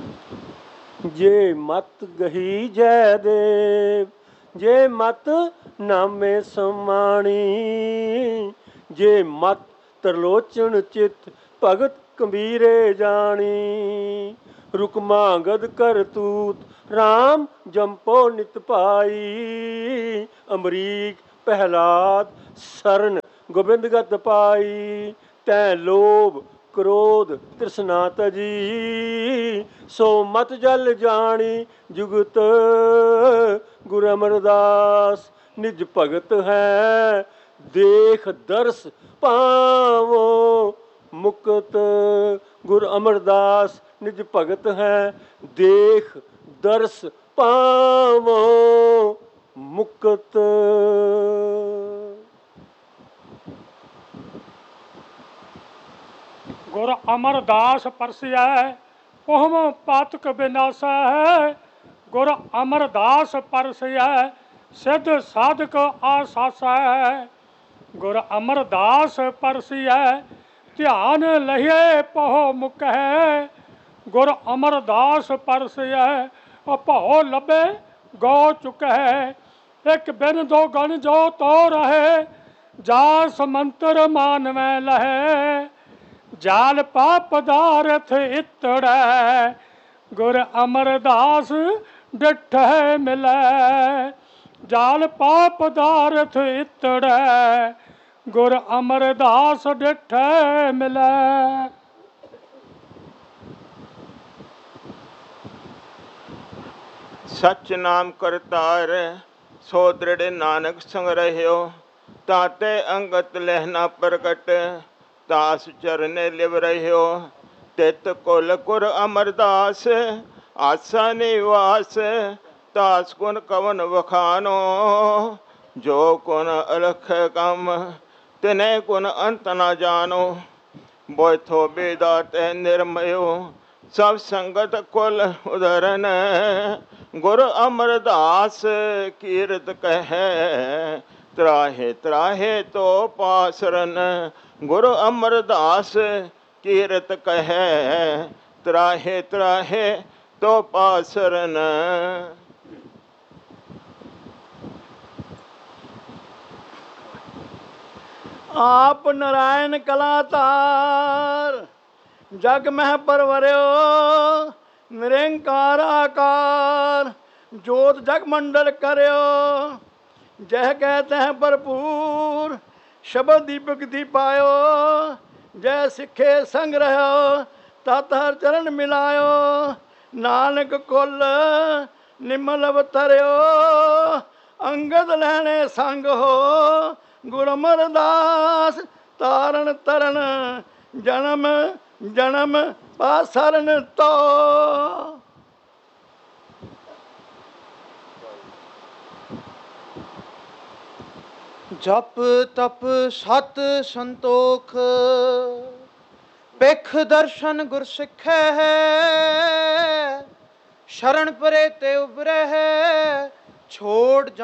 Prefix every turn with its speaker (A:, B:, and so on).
A: ਜੇ ਮਤ ਗਹੀ ਜੈ ਦੇਵ, ਜੇ ਮਤ ਨਾਮੇ ਸਮਾਣੀ, ਜੇ ਮਤ ਤਰਲੋਚਨ ਚਿਤ ਭਗਤ ਕਬੀਰੇ ਜਾਣੀ। ਰੁਕਮਾ ਗਦ ਕਰਤੂਤ ਰਾਮ ਜੰਪੋ ਨਿਤ ਪਾਈ, ਅਮਰੀਕ ਪਹਿਲਾਦ ਸਰਨ ਗੋਬਿੰਦ ਗਤ ਪਾਈ। ਤੈ ਲੋਭ ਕ੍ਰੋਧ ਤ੍ਰਿਸ਼ਨਾ ਤਜੀ, ਸੋ ਮਤ ਜਲ ਜਾਣੀ ਜੁਗਤ ਗੁਰੂ ਅਮਰਦਾਸ ਨਿਜ ਭਗਤ ਹੈ। ਦੇਖ ਦਰਸ ਪਾਵੋ ਮੁਕਤ, ਗੁਰੂ ਅਮਰਦਾਸ ਨਿਜ ਭਗਤ ਹੈ। ਦੇਖ ਦਰਸ ਪਾਵੋ ਮੁਕਤ।
B: ਗੁਰ ਅਮਰਦਾਸ ਪਰਸਿਐ ਪਹੁਮ ਪਾਤਕ ਬਿਨਾਸੈ, ਗੁਰ ਅਮਰਦਾਸ ਪਰਸਿਐ ਸਿੱਧ ਸਾਧਕ ਆਸਾਸੈ। ਗੁਰ ਅਮਰਦਾਸ ਪਰਸਿਐ ਧਿਆਨ ਲਹੀਏ ਪਹੁ ਮੁਕੈ, ਗੁਰ ਅਮਰਦਾਸ ਪਰਸਿਐ ਭਉ ਲੱਭੇ ਗੋ ਚੁਕੈ। ਇੱਕ ਬਿਨ ਦੋ ਗਣ ਜੋ ਤੋ ਰਹੇ, ਜਾ ਸਮੰਤਰ ਮਾਨਵੈ ਲਹੈ। ਜਾਲ ਪਾਪ ਪਦਾਰਥ ਇਤੜੈ, ਗੁਰ ਅਮਰਦਾਸ ਡਿਠੈ ਮਿਲੈ। ਜਾਲ ਪਾਪ ਪਦਾਰਥ ਇਤੜੈ, ਗੁਰ ਅਮਰਦਾਸ ਡਿਠੈ ਮਿਲੈ।
C: ਸਚ ਨਾਮ ਕਰਤਾਰ ਸੋ ਦ੍ਰਿੜ ਨਾਨਕ ਸੰਗ ਰਹਿਓ। ਤਾਤੇ ਅੰਗਤ ਲਹਿਣਾ ਪ੍ਰਗਟ, ਦਾਸ ਚਰਨੇ ਲਿਵ ਰਹਿਓ। ਤਿਤ ਕੁਲ ਗੁਰ ਅਮਰਦਾਸ ਆਸਾ ਨਿਵਾਸ, ਦਾਸ ਗੁਣ ਕਵਨ ਵਖਾਨੋ। ਜੋ ਗੁਣ ਅਲਖ ਕਮ ਤਿਨੇ ਗੁਣ ਅੰਤ ਨਾ ਜਾਣੋ। ਬੋਇਥੋ ਬੇਦਾਤੇ ਨਿਰਮਯੋ, ਸਭ ਸੰਗਤ ਕੁਲ ਉਦਰਨ। ਗੁਰ ਅਮਰਦਾਸ ਕੀਰਤ ਕਹੈ, ਤਰਾਹੇ ਤਰਾਹੇ ਤੋ ਪਾਸਰਨ। ਗੁਰ ਅਮਰਦਾਸ ਕੀਰਤ ਕਹੈ, ਤਰਾਹੇ ਤਰਾਹੇ ਤੋ ਪਾਸਰਨ।
D: ਆਪ ਨਰਾਇਣ ਕਲਾਤਾਰ, ਜਗ ਮਹਿ ਪਰਵਰਿਓ। ਨਿਰੰਕਾਰ ਆਕਾਰ, ਜੋਤ ਜਗ ਮੰਡਲ ਕਰਿਓ। ਜਹ ਕਹਿ ਤਹ ਭਰਪੂਰ, ਸ਼ਬਦ ਦੀਪਕ ਦੀਪਾਇਓ। ਜੈ ਸਿੱਖੇ ਸੰਗ ਰਹਿਓ, ਤਤ ਹਰ ਚਰਨ ਮਿਲਾਇਓ। ਨਾਨਕ ਕੁਲ ਨਿਮਲ ਅਵਤਰਿਓ, ਅੰਗਦ ਲੈਣੇ ਸੰਗ ਹੋ। ਗੁਰ ਅਮਰਦਾਸ ਤਾਰਨ ਤਰਨ, ਜਨਮ ਜਨਮ ਪਾਸਰਨ ਤੋ।
E: ਜਪ ਤਪ ਸਤ ਸੰਤੋਖ, ਭਿਖ ਦਰਸ਼ਨ ਗੁਰ ਸਿੱਖੈ ਹੈ। ਸ਼ਰਨ ਪਰੇ ਤੇ ਉਬਰਹਿ, ਛੋੜ